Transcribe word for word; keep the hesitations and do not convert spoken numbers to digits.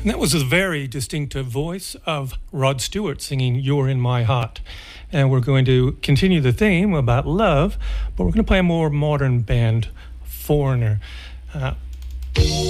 And that was a very distinctive voice of Rod Stewart singing You're in My Heart. And we're going to continue the theme about love, but we're going to play a more modern band, Foreigner. Uh,